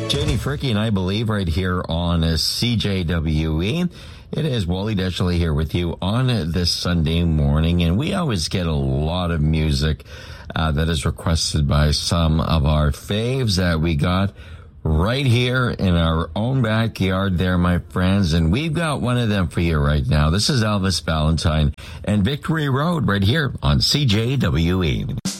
Janie Fricky and I Believe right here on CJWE. It is Wally Deschley here with you on this Sunday morning, and we always get a lot of music that is requested by some of our faves that we got right here in our own backyard there, my friends, and we've got one of them for you right now. This is Elvis Valentine and Victory Road right here on CJWE.